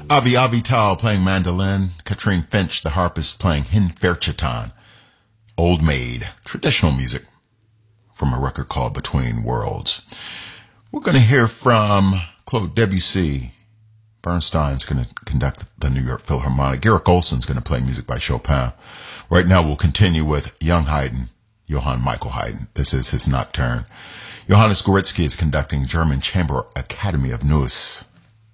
Avi Avital playing mandolin. Katrine Finch, the harpist, playing Hin Ferchitan. Old Maid, traditional music from a record called Between Worlds. We're going to hear from Claude Debussy. Bernstein's going to conduct the New York Philharmonic. Garrick Olson's going to play music by Chopin. Right now we'll continue with young Haydn, Johann Michael Haydn. This is his Nocturne. Johannes Goretzky is conducting German Chamber Academy of Neuss.